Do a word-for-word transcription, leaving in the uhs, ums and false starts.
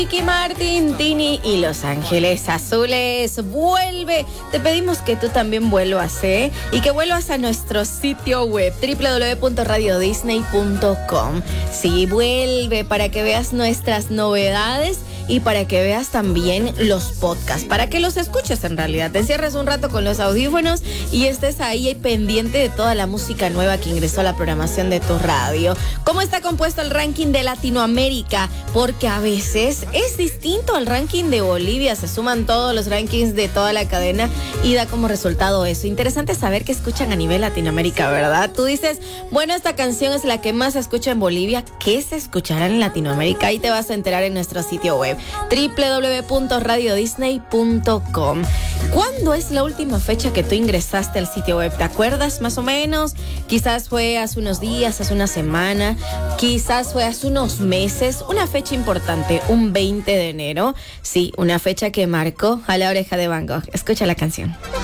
Ricky Martin, Tini y Los Ángeles Azules vuelve. Te pedimos que tú también vuelvas, ¿eh? Y que vuelvas a nuestro sitio web doble u doble u doble u punto radio disney punto com. Sí, vuelve para que veas nuestras novedades y para que veas también los podcasts, para que los escuches en realidad. Te encierres un rato con los audífonos y estés ahí pendiente de toda la música nueva que ingresó a la programación de tu radio. ¿Cómo está compuesto el ranking de Latinoamérica? Porque a veces es distinto al ranking de Bolivia. Se suman todos los rankings de toda la cadena y da como resultado eso. Interesante saber qué escuchan a nivel Latinoamérica, ¿verdad? Tú dices, bueno, esta canción es la que más se escucha en Bolivia. ¿Qué se escuchará en Latinoamérica? Ahí te vas a enterar en nuestro sitio web doble u doble u doble u punto radio disney punto com. ¿Cuándo es la última fecha que tú ingresaste al sitio web? ¿Te acuerdas más o menos? Quizás fue hace unos días, hace una semana, quizás fue hace unos meses. Una fecha importante, un veinte de enero. Sí, una fecha que marcó a la oreja de Van Gogh. Escucha la canción.